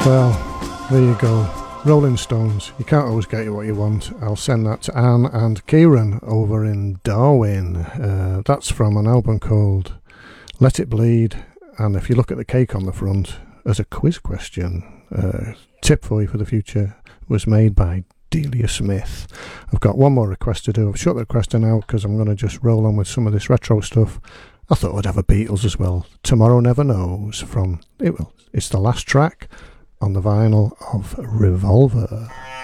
Well, there you go. Rolling Stones. You can't always get what you want. I'll send that to Anne and Kieran over in Darwin. That's from an album called Let It Bleed. And if you look at the cake on the front, as a quiz question, tip for you for the future, was made by Delia Smith. I've got one more request to do. I've shut the request now because I'm going to just roll on with some of this retro stuff. I thought I'd have a Beatles as well. Tomorrow Never Knows from... It's the last track on the vinyl of Revolver.